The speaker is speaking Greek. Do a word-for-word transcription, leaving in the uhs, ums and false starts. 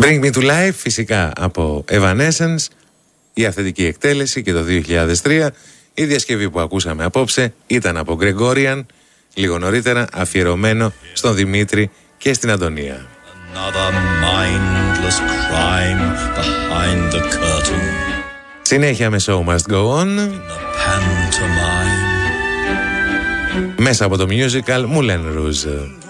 Bring Me To Life, φυσικά από Evanescence, η αυθεντική εκτέλεση και το δύο χιλιάδες τρία. Η διασκευή που ακούσαμε απόψε ήταν από Gregorian, λίγο νωρίτερα αφιερωμένο στον Δημήτρη και στην Αντωνία. Another mindless crime behind the curtain. Συνέχεια με Show Must Go On. Μέσα από το musical Moulin Rouge.